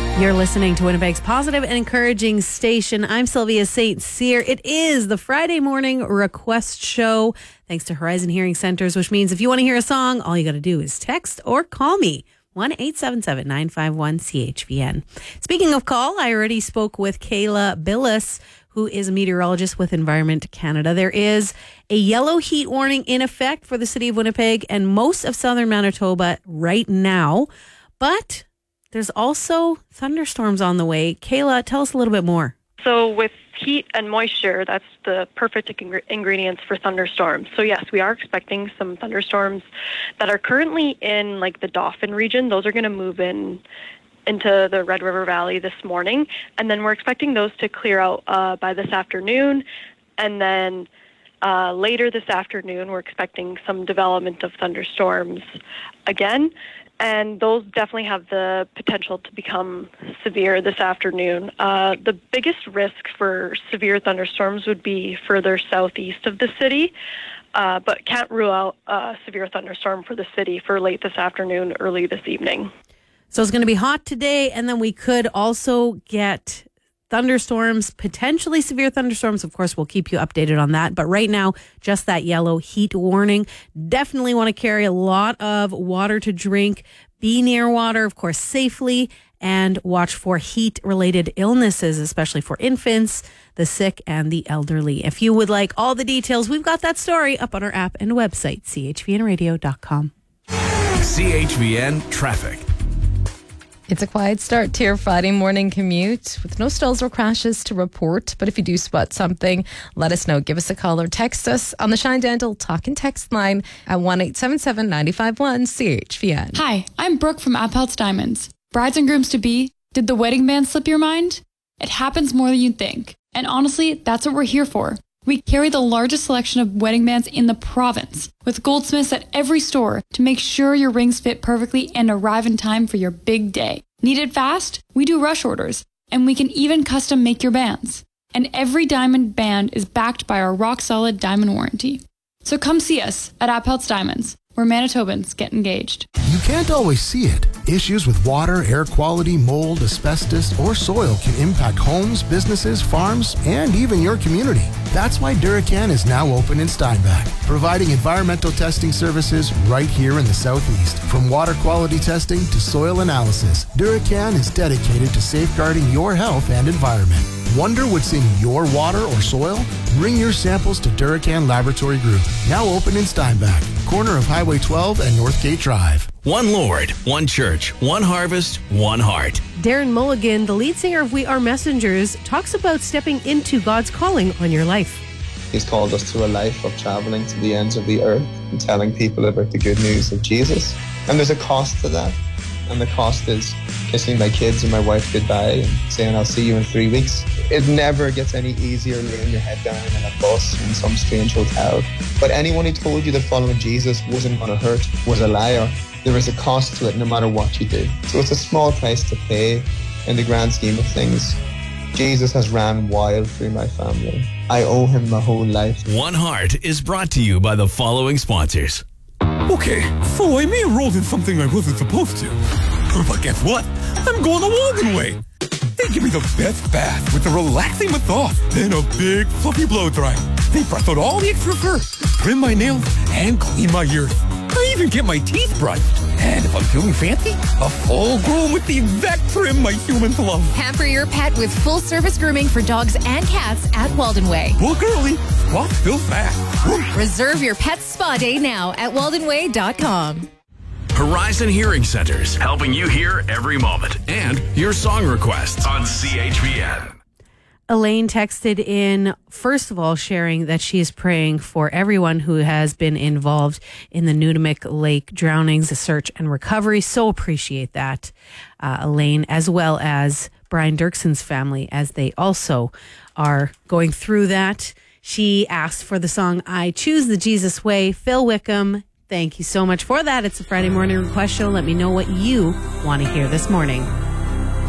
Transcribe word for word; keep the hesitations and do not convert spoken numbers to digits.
You're listening to Winnipeg's positive and encouraging station. I'm Sylvia Saint Cyr. It is the Friday morning request show, thanks to Horizon Hearing Centers, which means if you want to hear a song, all you got to do is text or call me. one eight seven seven, nine five one, C H V N. Speaking of call, I already spoke with Kayla Billis, who is a meteorologist with Environment Canada. There is a yellow heat warning in effect for the city of Winnipeg and most of southern Manitoba right now, but there's also thunderstorms on the way. Kayla, tell us a little bit more. So with heat and moisture, that's the perfect ing- ingredients for thunderstorms. So yes, we are expecting some thunderstorms that are currently in like the Dauphin region. Those are going to move in into the Red River Valley this morning. And then we're expecting those to clear out uh, by this afternoon. And then uh, later this afternoon, we're expecting some development of thunderstorms again. And those definitely have the potential to become severe this afternoon. Uh, the biggest risk for severe thunderstorms would be further southeast of the city, uh, but can't rule out a severe thunderstorm for the city for late this afternoon, early this evening. So it's going to be hot today, and then we could also get thunderstorms, potentially severe thunderstorms. Of course, we'll keep you updated on that. But right now, just that yellow heat warning. Definitely want to carry a lot of water to drink. Be near water, of course, safely, and watch for heat-related illnesses, especially for infants, the sick, and the elderly. If you would like all the details, we've got that story up on our app and website, c h v n radio dot com. C H V N Traffic. It's a quiet start to your Friday morning commute with no stalls or crashes to report. But if you do spot something, let us know. Give us a call or text us on the Shine Dental Talk and Text line at one eight seven seven, nine five one, C H V N. Hi, I'm Brooke from Appelt's Diamonds. Brides and grooms to be, did the wedding band slip your mind? It happens more than you'd think. And honestly, that's what we're here for. We carry the largest selection of wedding bands in the province, with goldsmiths at every store to make sure your rings fit perfectly and arrive in time for your big day. Need it fast? We do rush orders, and we can even custom make your bands. And every diamond band is backed by our rock-solid diamond warranty. So come see us at Appelt's Diamonds, where Manitobans get engaged. You can't always see it. Issues with water, air quality, mold, asbestos, or soil can impact homes, businesses, farms, and even your community. That's why Duracan is now open in Steinbach, providing environmental testing services right here in the Southeast. From water quality testing to soil analysis, Duracan is dedicated to safeguarding your health and environment. Wonder what's in your water or soil? Bring your samples to Duracan Laboratory Group, now open in Steinbach, corner of Highway twelve and Northgate Drive. One Lord, one church, one harvest, one heart. Darren Mulligan, the lead singer of We Are Messengers, talks about stepping into God's calling on your life. He's called us to a life of traveling to the ends of the earth and telling people about the good news of Jesus. And there's a cost to that. And the cost is kissing my kids and my wife goodbye and saying I'll see you in three weeks. It never gets any easier laying your head down in a bus in some strange hotel. But anyone who told you that following Jesus wasn't going to hurt was a liar. There is a cost to it no matter what you do. So it's a small price to pay in the grand scheme of things. Jesus has ran wild through my family. I owe him my whole life. One Heart is brought to you by the following sponsors. Okay, so I may have rolled in something I wasn't supposed to. But guess what? I'm going to Walden Way. They give me the best bath with a relaxing massage, then a big fluffy blow dry. They brush out all the extra fur, trim my nails, and clean my ears. I even get my teeth brushed. And if I'm feeling fancy, a full groom with the exact trim my humans love. Pamper your pet with full-service grooming for dogs and cats at Walden Way. Book early, spots fill fast. Reserve your pet's spa day now at walden way dot com. Horizon Hearing Centers, helping you hear every moment. And your song requests on C H V N. Elaine texted in, first of all, sharing that she is praying for everyone who has been involved in the Nunavik Lake drownings, the search and recovery. So appreciate that, uh, Elaine, as well as Brian Dirkson's family, as they also are going through that. She asked for the song I Choose the Jesus Way, Phil Wickham. Thank you so much for that. It's a Friday morning request show. Let me know what you want to hear this morning.